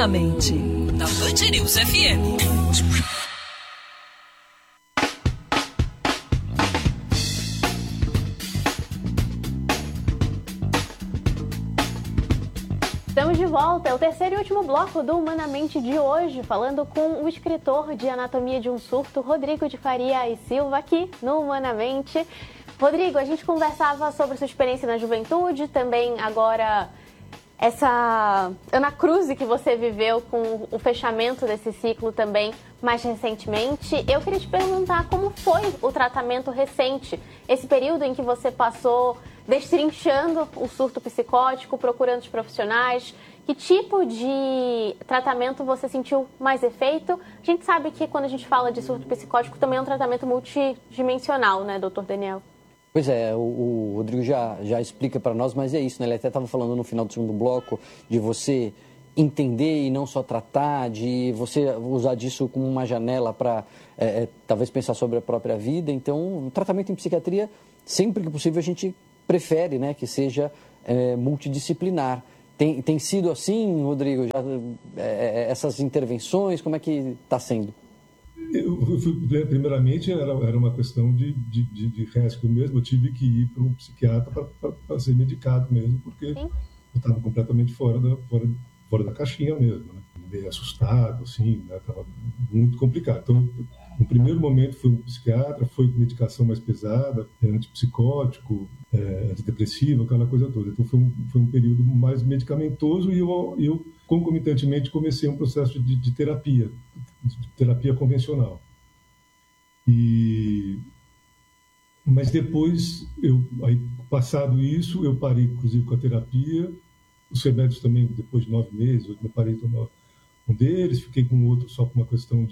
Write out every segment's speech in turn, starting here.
Humanamente, na Band News FM. Estamos de volta, é o terceiro e último bloco do Humanamente de hoje, falando com o escritor de Anatomia de um Surto, Rodrigo de Faria e Silva, aqui no Humanamente. Rodrigo, a gente conversava sobre sua experiência na juventude, também agora essa anacruse que você viveu com o fechamento desse ciclo também mais recentemente. Eu queria te perguntar como foi o tratamento recente, esse período em que você passou destrinchando o surto psicótico, procurando os profissionais. Que tipo de tratamento você sentiu mais efeito? A gente sabe que quando a gente fala de surto psicótico também é um tratamento multidimensional, né, doutor Daniel? Pois é, o Rodrigo já explica para nós, mas é isso, né? Ele até estava falando no final do segundo bloco de você entender e não só tratar, de você usar disso como uma janela para talvez pensar sobre a própria vida. Então, o tratamento em psiquiatria, sempre que possível, a gente prefere, né, que seja multidisciplinar. Tem sido assim, Rodrigo, essas intervenções, como é que está sendo? Primeiramente, era uma questão de risco mesmo. Eu tive que ir para um psiquiatra para ser medicado mesmo, porque eu estava completamente fora da caixinha mesmo, né? Meio assustado, assim, né? Estava muito complicado. Então, no primeiro momento foi um psiquiatra, foi com medicação mais pesada, antipsicótico, antidepressivo, aquela coisa toda. Então foi um período mais medicamentoso e eu concomitantemente comecei um processo de terapia convencional. Mas depois, passado isso, eu parei inclusive com a terapia. Os remédios também, depois de 9 meses, eu parei de tomar um deles, fiquei com o outro só por uma questão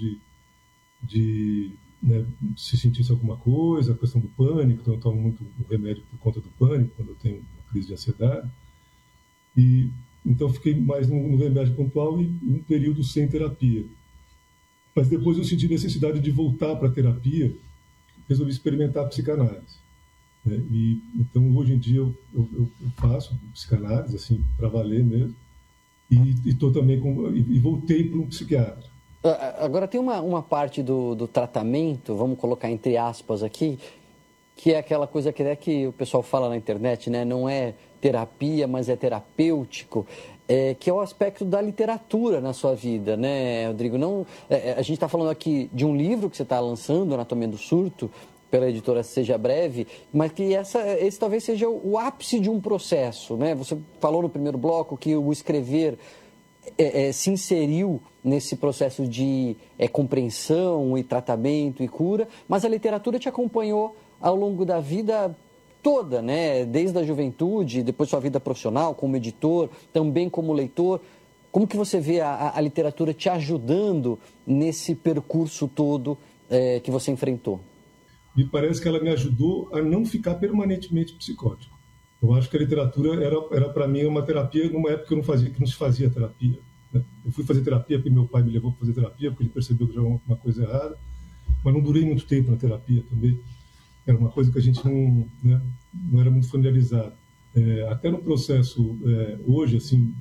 né, se sentisse alguma coisa, a questão do pânico. Então eu tomo muito remédio por conta do pânico, quando eu tenho uma crise de ansiedade. Então eu fiquei mais no remédio pontual e um período sem terapia. Mas depois eu senti necessidade de voltar para a terapia, resolvi experimentar a psicanálise. Né? Então hoje em dia eu faço psicanálise, assim, para valer mesmo, e voltei para um psiquiatra. Agora tem uma parte do tratamento, vamos colocar entre aspas aqui, que é aquela coisa que o pessoal fala na internet, né? Não é terapia, mas é terapêutico, que é o aspecto da literatura na sua vida, né, Rodrigo? A gente está falando aqui de um livro que você está lançando, Anatomia do Surto, pela editora Seja Breve, mas que esse talvez seja o ápice de um processo, né? Você falou no primeiro bloco que o escrever se inseriu nesse processo de compreensão e tratamento e cura, mas a literatura te acompanhou ao longo da vida toda, né? Desde a juventude, depois sua vida profissional, como editor, também como leitor. Como que você vê a literatura te ajudando nesse percurso todo que você enfrentou? Me parece que ela me ajudou a não ficar permanentemente psicótico. Eu acho que a literatura era para mim uma terapia numa época que não se fazia terapia. Né? Eu fui fazer terapia porque meu pai me levou para fazer terapia, porque ele percebeu que já era uma coisa errada, mas não durei muito tempo na terapia também. Era uma coisa que a gente não era muito familiarizado. Até no processo, hoje, assim,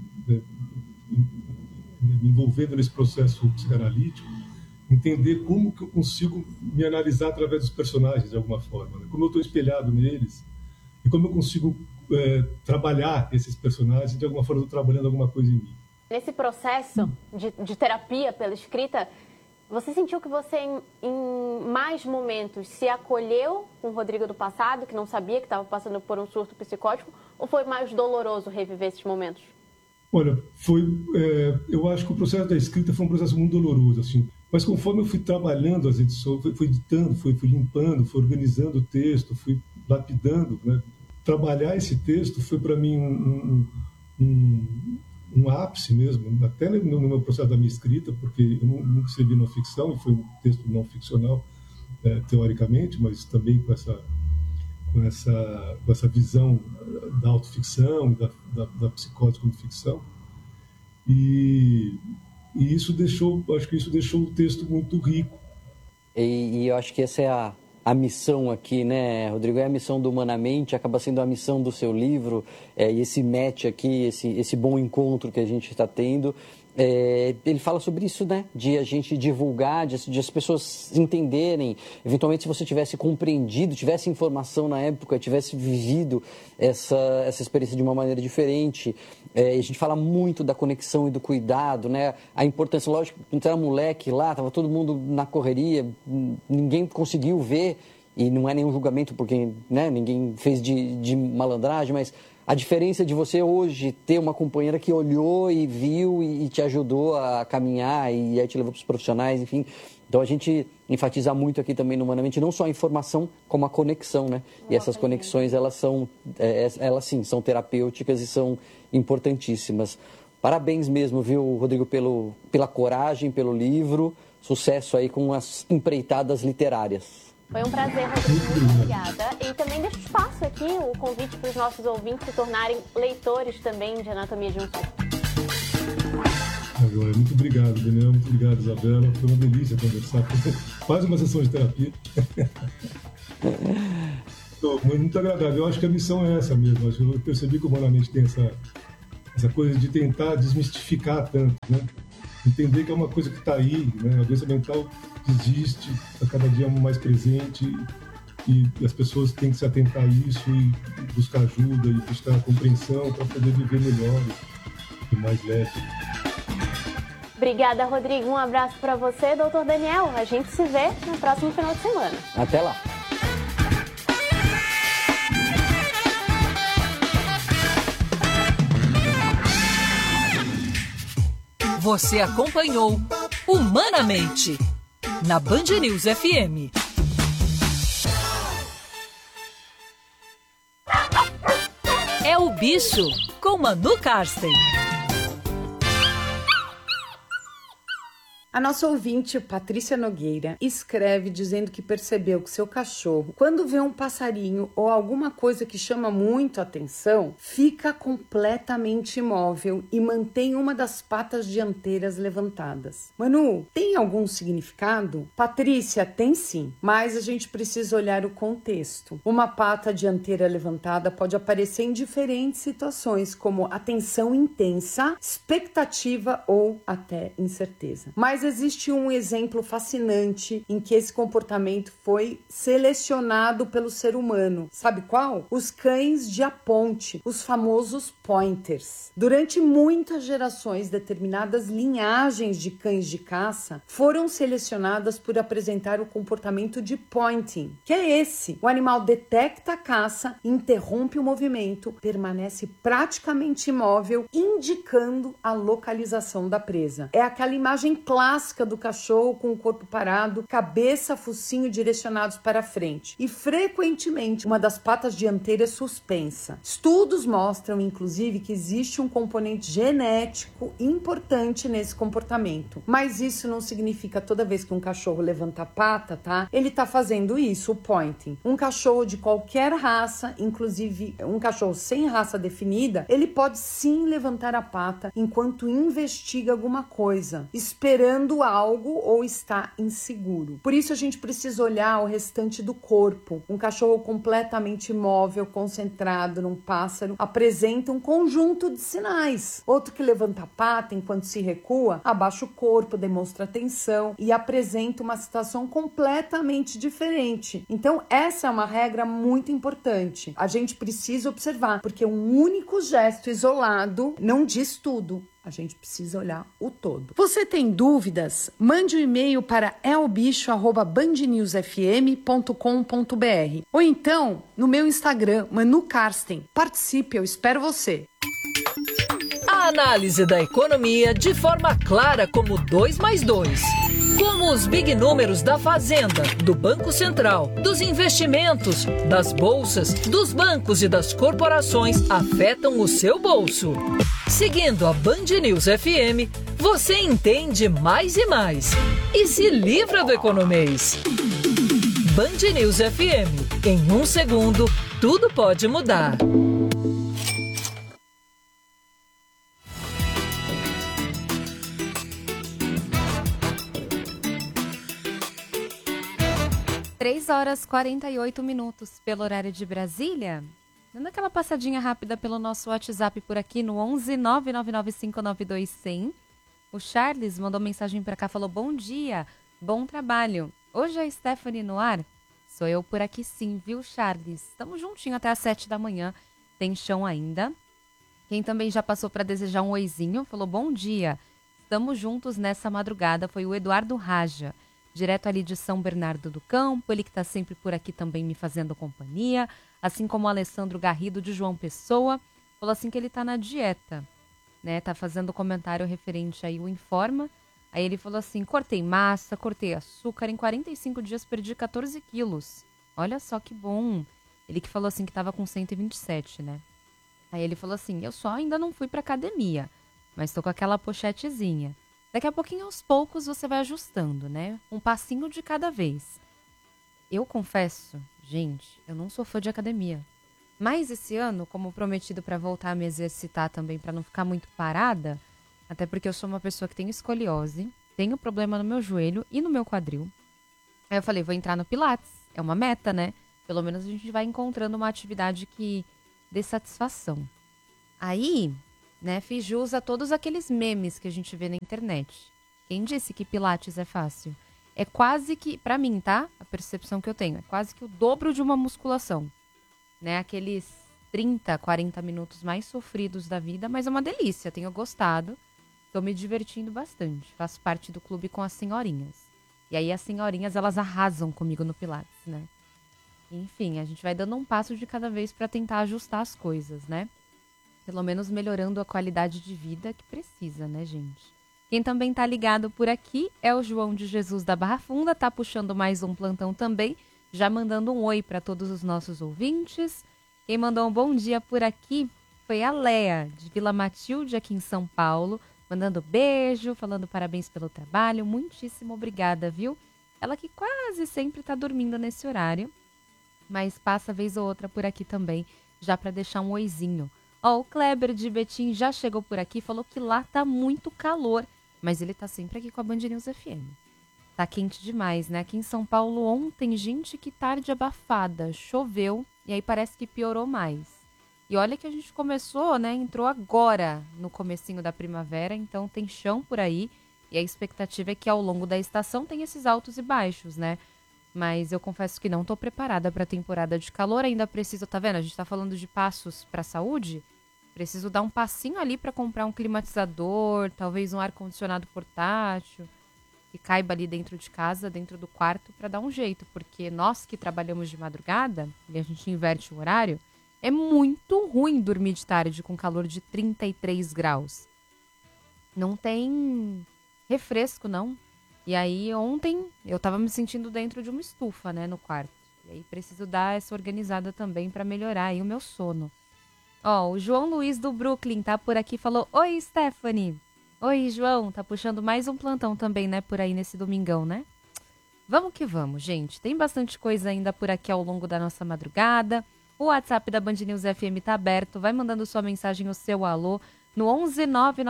me envolvendo nesse processo psicanalítico, entender como que eu consigo me analisar através dos personagens, de alguma forma. Né? Como eu estou espelhado neles e como eu consigo trabalhar esses personagens, de alguma forma eu estou trabalhando alguma coisa em mim. Nesse processo de terapia pela escrita, você sentiu que você, em mais momentos, se acolheu com o Rodrigo do passado, que não sabia que estava passando por um surto psicótico, ou foi mais doloroso reviver esses momentos? Olha, eu acho que o processo da escrita foi um processo muito doloroso, assim. Mas conforme eu fui trabalhando as edições, fui editando, fui limpando, fui organizando o texto, fui lapidando, né? Trabalhar esse texto foi para mim um ápice mesmo, até no meu processo da minha escrita, porque eu nunca escrevi não ficção, e foi um texto não ficcional, teoricamente, mas também com essa visão da autoficção, da psicose como ficção. E acho que isso deixou o texto muito rico. E eu acho que essa é a a missão aqui, né, Rodrigo? É a missão do Humanamente, acaba sendo a missão do seu livro, e esse match aqui, esse bom encontro que a gente está tendo. Ele fala sobre isso, né? De a gente divulgar, de as pessoas entenderem. Eventualmente, se você tivesse compreendido, tivesse informação na época, tivesse vivido essa experiência de uma maneira diferente. A gente fala muito da conexão e do cuidado, né? A importância, lógico, quando era moleque lá, estava todo mundo na correria, ninguém conseguiu ver, e não é nenhum julgamento porque, né, ninguém fez de malandragem, mas a diferença de você hoje ter uma companheira que olhou e viu e te ajudou a caminhar e aí te levou para os profissionais, enfim. Então a gente enfatiza muito aqui também no Humanamente, não só a informação, como a conexão, né? E essas conexões, elas sim, são terapêuticas e são importantíssimas. Parabéns mesmo, viu, Rodrigo, pela coragem, pelo livro. Sucesso aí com as empreitadas literárias. Foi um prazer, Rodrigo, muito obrigada. E também deixo espaço aqui, o convite para os nossos ouvintes se tornarem leitores também de Anatomia de um Surto. Agora, muito obrigado, Daniel, muito obrigado, Isabela. Foi uma delícia conversar. Quase uma sessão de terapia. Muito agradável. Eu acho que a missão é essa mesmo. Eu percebi que o Humanamente tem essa coisa de tentar desmistificar tanto, né? Entender que é uma coisa que está aí, né? A doença mental existe, está cada dia mais presente e as pessoas têm que se atentar a isso e buscar ajuda e buscar compreensão para poder viver melhor e mais leve. Obrigada, Rodrigo. Um abraço para você, doutor Daniel. A gente se vê no próximo final de semana. Até lá. Você acompanhou Humanamente na Band News FM. É o Bicho com Manu Karsten. A nossa ouvinte, Patrícia Nogueira, escreve dizendo que percebeu que seu cachorro, quando vê um passarinho ou alguma coisa que chama muito a atenção, fica completamente imóvel e mantém uma das patas dianteiras levantadas. Manu, tem algum significado? Patrícia, tem sim, mas a gente precisa olhar o contexto. Uma pata dianteira levantada pode aparecer em diferentes situações, como atenção intensa, expectativa ou até incerteza. Mas existe um exemplo fascinante em que esse comportamento foi selecionado pelo ser humano. Sabe qual? Os cães de aponte, os famosos pointers. Durante muitas gerações, determinadas linhagens de cães de caça foram selecionadas por apresentar o comportamento de pointing, que é esse. O animal detecta a caça, interrompe o movimento, permanece praticamente imóvel, indicando a localização da presa. É aquela imagem clássica do cachorro com o corpo parado, cabeça, focinho direcionados para frente e frequentemente uma das patas dianteiras suspensa. Estudos mostram, inclusive, que existe um componente genético importante nesse comportamento, mas isso não significa toda vez que um cachorro levanta a pata, tá? Ele tá fazendo isso, o pointing. Um cachorro de qualquer raça, inclusive um cachorro sem raça definida, ele pode sim levantar a pata enquanto investiga alguma coisa, esperando algo ou está inseguro. Por isso a gente precisa olhar o restante do corpo. Um cachorro completamente imóvel, concentrado num pássaro, apresenta um conjunto de sinais. Outro que levanta a pata enquanto se recua, abaixa o corpo, demonstra atenção e apresenta uma situação completamente diferente. Então essa é uma regra muito importante. A gente precisa observar, porque um único gesto isolado não diz tudo. A gente precisa olhar o todo. Você tem dúvidas? Mande um e-mail para elbicho@bandnewsfm.com.br ou então no meu Instagram, Manu Karsten. Participe, eu espero você. A análise da economia de forma clara como 2 mais 2. Como os big números da Fazenda, do Banco Central, dos investimentos, das bolsas, dos bancos e das corporações afetam o seu bolso. Seguindo a Band News FM, você entende mais e mais e se livra do economês. Band News FM. Em 1 segundo, tudo pode mudar. 3h48 pelo horário de Brasília. Dando aquela passadinha rápida pelo nosso WhatsApp por aqui no 11 999592100. O Charles mandou mensagem para cá, falou: bom dia, bom trabalho. Hoje é Stephanie no ar? Sou eu por aqui sim, viu, Charles? Estamos juntinho até às 7 da manhã, tem chão ainda. Quem também já passou para desejar um oizinho, falou: bom dia, estamos juntos nessa madrugada, foi o Eduardo Raja, direto ali de São Bernardo do Campo, ele que está sempre por aqui também me fazendo companhia, assim como o Alessandro Garrido de João Pessoa, falou assim que ele está na dieta, né, tá fazendo comentário referente aí o Informa, aí ele falou assim: cortei massa, cortei açúcar, em 45 dias perdi 14 quilos, olha só que bom, ele que falou assim que estava com 127, né, aí ele falou assim: eu só ainda não fui pra academia, mas tô com aquela pochetezinha. Daqui a pouquinho, aos poucos, você vai ajustando, né? Um passinho de cada vez. Eu confesso, gente, eu não sou fã de academia. Mas esse ano, como prometido para voltar a me exercitar também, para não ficar muito parada, até porque eu sou uma pessoa que tem escoliose, tenho problema no meu joelho e no meu quadril. Aí eu falei, vou entrar no Pilates. É uma meta, né? Pelo menos a gente vai encontrando uma atividade que dê satisfação. Aí, né, fiz jus a todos aqueles memes que a gente vê na internet. Quem disse que Pilates é fácil? É quase que, pra mim, tá? A percepção que eu tenho, é quase que o dobro de uma musculação. Né? Aqueles 30, 40 minutos mais sofridos da vida, mas é uma delícia, tenho gostado. Tô me divertindo bastante. Faço parte do clube com as senhorinhas. E aí as senhorinhas, elas arrasam comigo no Pilates, né? Enfim, a gente vai dando um passo de cada vez pra tentar ajustar as coisas, né? Pelo menos melhorando a qualidade de vida que precisa, né, gente? Quem também tá ligado por aqui é o João de Jesus da Barra Funda, tá puxando mais um plantão também, já mandando um oi para todos os nossos ouvintes. Quem mandou um bom dia por aqui foi a Léa, de Vila Matilde, aqui em São Paulo, mandando beijo, falando parabéns pelo trabalho, muitíssimo obrigada, viu? Ela que quase sempre tá dormindo nesse horário, mas passa vez ou outra por aqui também, já para deixar um oizinho. Ó, o Kleber de Betim já chegou por aqui, falou que lá tá muito calor, mas ele tá sempre aqui com a Band News FM. Tá quente demais, né? Aqui em São Paulo ontem, gente, que tarde abafada, choveu e aí parece que piorou mais. E olha que a gente começou, né? Entrou agora no comecinho da primavera, então tem chão por aí e a expectativa é que ao longo da estação tem esses altos e baixos, né? Mas eu confesso que não tô preparada para a temporada de calor, ainda preciso, tá vendo? A gente tá falando de passos para a saúde, preciso dar um passinho ali para comprar um climatizador, talvez um ar-condicionado portátil, que caiba ali dentro de casa, dentro do quarto, para dar um jeito, porque nós que trabalhamos de madrugada, e a gente inverte o horário, é muito ruim dormir de tarde com calor de 33 graus. Não tem refresco, não. E aí ontem eu tava me sentindo dentro de uma estufa, né, no quarto. E aí preciso dar essa organizada também para melhorar aí o meu sono. Ó, o João Luiz do Brooklyn tá por aqui, falou: oi, Stephanie. Oi, João, tá puxando mais um plantão também, né, por aí nesse domingão, né? Vamos que vamos, gente. Tem bastante coisa ainda por aqui ao longo da nossa madrugada. O WhatsApp da Band News FM tá aberto. Vai mandando sua mensagem, o seu alô, no 11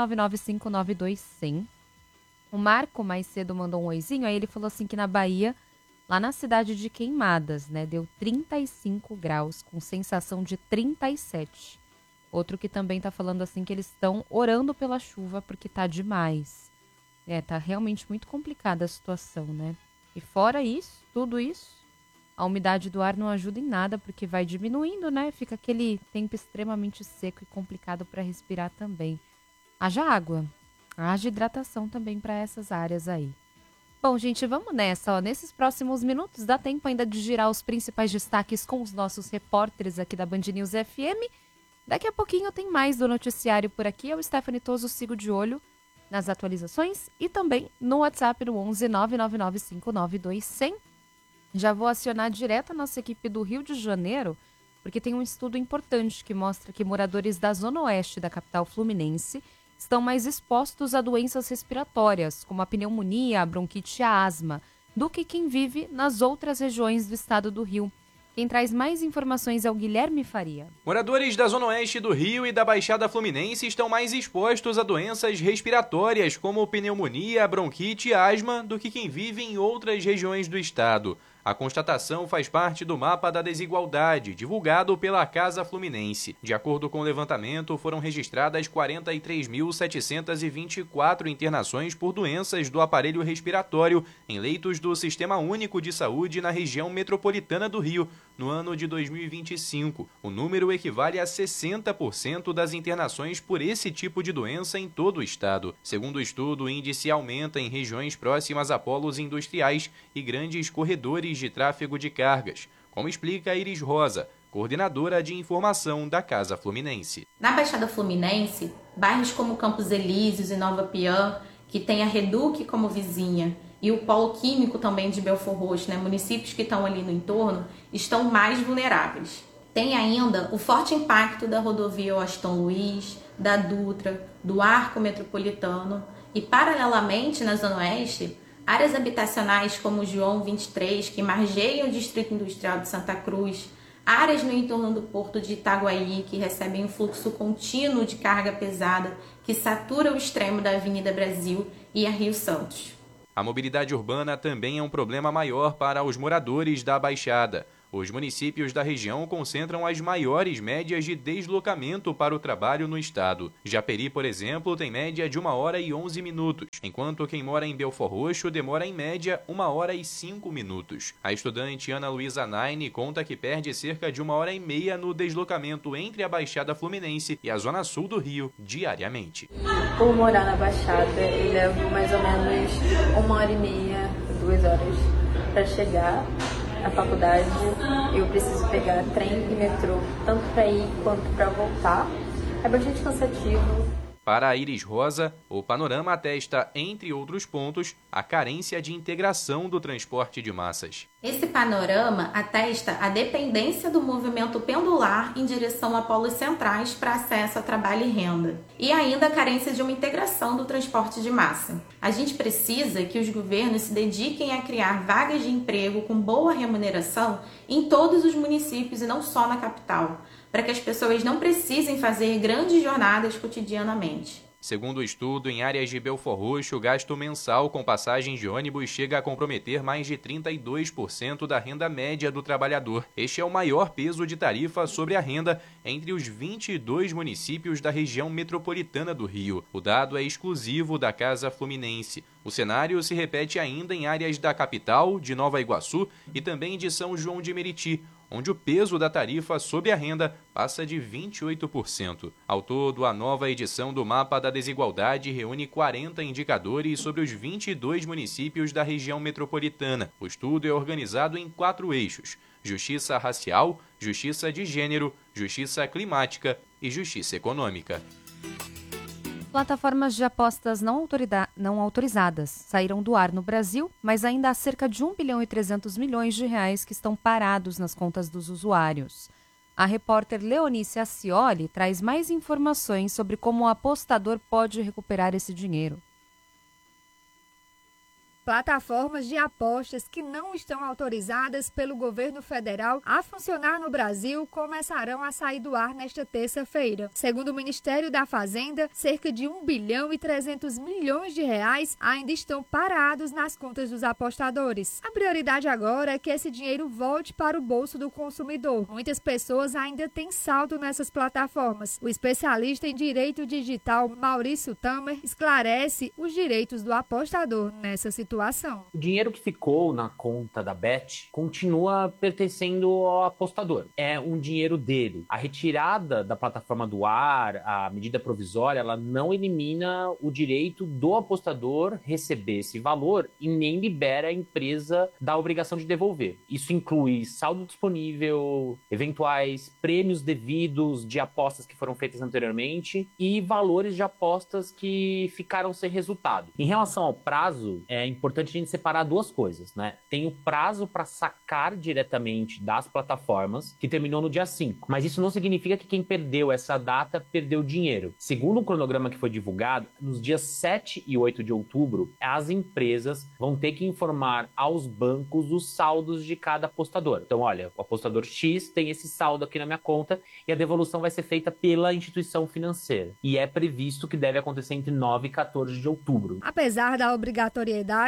999592100. O Marco mais cedo mandou um oizinho, aí ele falou assim que na Bahia, lá na cidade de Queimadas, né, deu 35 graus, com sensação de 37. Outro que também tá falando assim que eles estão orando pela chuva porque tá demais. Tá realmente muito complicada a situação, né? E fora isso, tudo isso, a umidade do ar não ajuda em nada porque vai diminuindo, né? Fica aquele tempo extremamente seco e complicado para respirar também. Haja água. Haja hidratação também para essas áreas aí. Bom, gente, vamos nessa. Ó. Nesses próximos minutos, dá tempo ainda de girar os principais destaques com os nossos repórteres aqui da Band News FM. Daqui a pouquinho tem mais do noticiário por aqui. Eu, Stephanie Toso, sigo de olho nas atualizações e também no WhatsApp no 11 999592100. Já vou acionar direto a nossa equipe do Rio de Janeiro, porque tem um estudo importante que mostra que moradores da zona oeste da capital fluminense estão mais expostos a doenças respiratórias, como a pneumonia, a bronquite e a asma, do que quem vive nas outras regiões do estado do Rio. Quem traz mais informações é o Guilherme Faria. Moradores da zona oeste do Rio e da Baixada Fluminense estão mais expostos a doenças respiratórias, como pneumonia, bronquite e asma, do que quem vive em outras regiões do estado. A constatação faz parte do mapa da desigualdade, divulgado pela Casa Fluminense. De acordo com o levantamento, foram registradas 43.724 internações por doenças do aparelho respiratório em leitos do Sistema Único de Saúde na região metropolitana do Rio, no ano de 2025. O número equivale a 60% das internações por esse tipo de doença em todo o estado. Segundo o estudo, o índice aumenta em regiões próximas a polos industriais e grandes corredores de tráfego de cargas, como explica Iris Rosa, coordenadora de informação da Casa Fluminense. Na Baixada Fluminense, bairros como Campos Elíseos e Nova Piã, que tem a Reduc como vizinha, e o Polo Químico também de Belfor Roxo, municípios que estão ali no entorno, estão mais vulneráveis. Tem ainda o forte impacto da rodovia Washington Luiz, da Dutra, do Arco Metropolitano e, paralelamente, na Zona Oeste, áreas habitacionais como o João 23, que margeiam o Distrito Industrial de Santa Cruz, áreas no entorno do Porto de Itaguaí, que recebem um fluxo contínuo de carga pesada, que satura o extremo da Avenida Brasil e a Rio Santos. A mobilidade urbana também é um problema maior para os moradores da Baixada. Os municípios da região concentram as maiores médias de deslocamento para o trabalho no estado. Japeri, por exemplo, tem média de 1 hora e 11 minutos, enquanto quem mora em Belfor Roxo demora em média 1 hora e 5 minutos. A estudante Ana Luísa Naine conta que perde cerca de 1 hora e meia no deslocamento entre a Baixada Fluminense e a Zona Sul do Rio diariamente. Por morar na Baixada, eu levo mais ou menos 1 hora e meia, 2 horas para chegar à faculdade. Eu preciso pegar trem e metrô, tanto para ir quanto para voltar. É bastante cansativo. Para a Iris Rosa, o panorama atesta, entre outros pontos, a carência de integração do transporte de massas. Esse panorama atesta a dependência do movimento pendular em direção a polos centrais para acesso a trabalho e renda. E ainda a carência de uma integração do transporte de massa. A gente precisa que os governos se dediquem a criar vagas de emprego com boa remuneração em todos os municípios e não só na capital, para que as pessoas não precisem fazer grandes jornadas cotidianamente. Segundo o estudo, em áreas de Belfor Roxo, o gasto mensal com passagens de ônibus chega a comprometer mais de 32% da renda média do trabalhador. Este é o maior peso de tarifa sobre a renda entre os 22 municípios da região metropolitana do Rio. O dado é exclusivo da Casa Fluminense. O cenário se repete ainda em áreas da capital, de Nova Iguaçu e também de São João de Meriti, onde o peso da tarifa sobre a renda passa de 28%. Ao todo, a nova edição do Mapa da Desigualdade reúne 40 indicadores sobre os 22 municípios da região metropolitana. O estudo é organizado em 4 eixos: justiça racial, justiça de gênero, justiça climática e justiça econômica. Plataformas de apostas não autorizadas saíram do ar no Brasil, mas ainda há cerca de 1 bilhão e 300 milhões de reais que estão parados nas contas dos usuários. A repórter Leonice Acioli traz mais informações sobre como o apostador pode recuperar esse dinheiro. Plataformas de apostas que não estão autorizadas pelo governo federal a funcionar no Brasil começarão a sair do ar nesta terça-feira. Segundo o Ministério da Fazenda, cerca de 1 bilhão e 300 milhões de reais ainda estão parados nas contas dos apostadores. A prioridade agora é que esse dinheiro volte para o bolso do consumidor. Muitas pessoas ainda têm saldo nessas plataformas. O especialista em direito digital Maurício Tamer esclarece os direitos do apostador nessa situação. O dinheiro que ficou na conta da Bet continua pertencendo ao apostador. É um dinheiro dele. A retirada da plataforma do ar, a medida provisória, ela não elimina o direito do apostador receber esse valor e nem libera a empresa da obrigação de devolver. Isso inclui saldo disponível, eventuais prêmios devidos de apostas que foram feitas anteriormente e valores de apostas que ficaram sem resultado. Em relação ao prazo, é importante a gente separar duas coisas, né? Tem o prazo para sacar diretamente das plataformas, que terminou no dia 5. Mas isso não significa que quem perdeu essa data perdeu dinheiro. Segundo o cronograma que foi divulgado, nos dias 7 e 8 de outubro, as empresas vão ter que informar aos bancos os saldos de cada apostador. Então, olha, o apostador X tem esse saldo aqui na minha conta e a devolução vai ser feita pela instituição financeira. E é previsto que deve acontecer entre 9 e 14 de outubro. Apesar da obrigatoriedade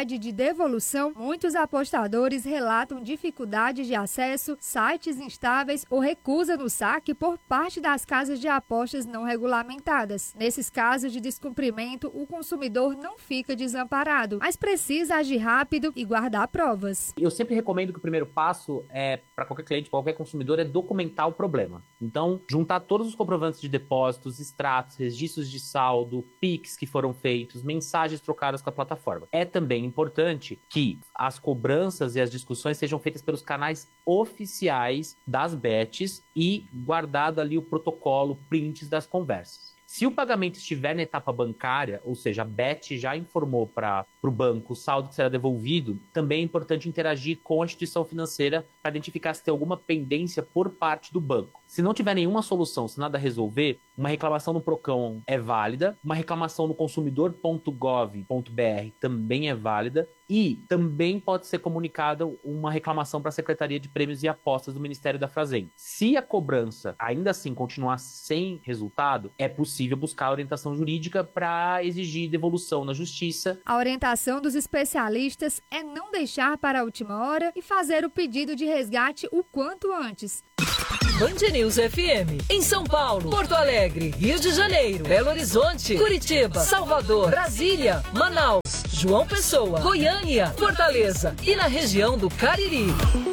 possibilidade de devolução, muitos apostadores relatam dificuldade de acesso, sites instáveis ou recusa no saque por parte das casas de apostas não regulamentadas. Nesses casos de descumprimento, o consumidor não fica desamparado, mas precisa agir rápido e guardar provas. Eu sempre recomendo que o primeiro passo para qualquer cliente, qualquer consumidor, é documentar o problema. Então, juntar todos os comprovantes de depósitos, extratos, registros de saldo, PIX que foram feitos, mensagens trocadas com a plataforma. É também importante que as cobranças e as discussões sejam feitas pelos canais oficiais das bets e guardado ali o protocolo, prints das conversas. Se o pagamento estiver na etapa bancária, ou seja, a bet já informou para o banco o saldo que será devolvido, também é importante interagir com a instituição financeira para identificar se tem alguma pendência por parte do banco. Se não tiver nenhuma solução, se nada resolver, uma reclamação no Procon é válida, uma reclamação no consumidor.gov.br também é válida e também pode ser comunicada uma reclamação para a Secretaria de Prêmios e Apostas do Ministério da Fazenda. Se a cobrança ainda assim continuar sem resultado, é possível buscar a orientação jurídica para exigir devolução na Justiça. A orientação dos especialistas é não deixar para a última hora e fazer o pedido de resgate o quanto antes. Band News FM, em São Paulo, Porto Alegre, Rio de Janeiro, Belo Horizonte, Curitiba, Salvador, Brasília, Manaus, João Pessoa, Goiânia, Fortaleza e na região do Cariri.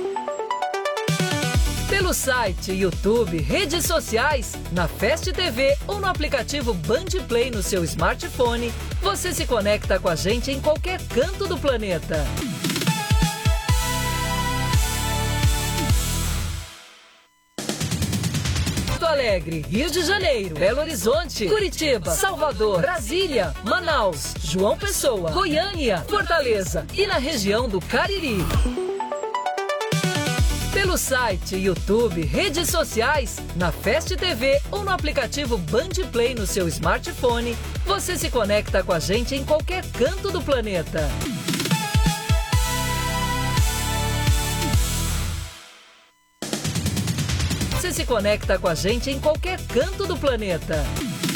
Pelo site, YouTube, redes sociais, na Fast TV ou no aplicativo Band Play no seu smartphone, você se conecta com a gente em qualquer canto do planeta. Porto Alegre, Rio de Janeiro, Belo Horizonte, Curitiba, Salvador, Brasília, Manaus, João Pessoa, Goiânia, Fortaleza e na região do Cariri. Pelo site, YouTube, redes sociais, na Fast TV ou no aplicativo Band Play no seu smartphone, você se conecta com a gente em qualquer canto do planeta. Você se conecta com a gente em qualquer canto do planeta.